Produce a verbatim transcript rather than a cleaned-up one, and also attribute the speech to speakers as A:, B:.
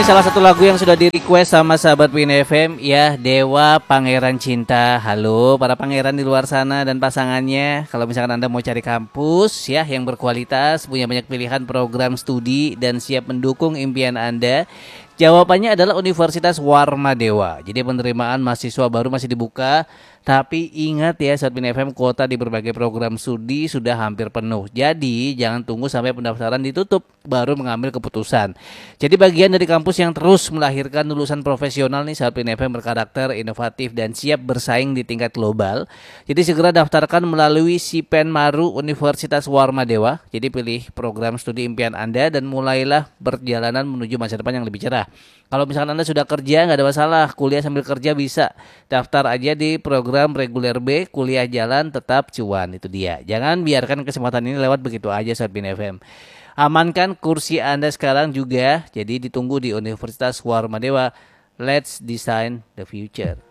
A: Ini salah satu lagu yang sudah di request sama sahabat Win F M ya, Dewa Pangeran Cinta. Halo para pangeran di luar sana dan pasangannya. Kalau misalkan Anda mau cari kampus ya yang berkualitas, punya banyak pilihan program studi dan siap mendukung impian Anda, jawabannya adalah Universitas Warma Dewa. Jadi penerimaan mahasiswa baru masih dibuka. Tapi ingat ya, saat Win F M kuota di berbagai program studi sudah hampir penuh. Jadi jangan tunggu sampai pendaftaran ditutup baru mengambil keputusan. Jadi bagian dari kampus yang terus melahirkan lulusan profesional nih, saat Win F M berkarakter inovatif dan siap bersaing di tingkat global. Jadi segera daftarkan melalui Sipen Maru Universitas Warma Dewa. Jadi pilih program studi impian Anda dan mulailah perjalanan menuju masa depan yang lebih cerah. Kalau misalkan Anda sudah kerja, nggak ada masalah, kuliah sambil kerja bisa. Daftar aja di program reguler B, kuliah jalan tetap cuan, itu dia. Jangan biarkan kesempatan ini lewat begitu aja saat Win F M. Amankan kursi Anda sekarang juga, jadi ditunggu di Universitas Warma Dewa. Let's design the future.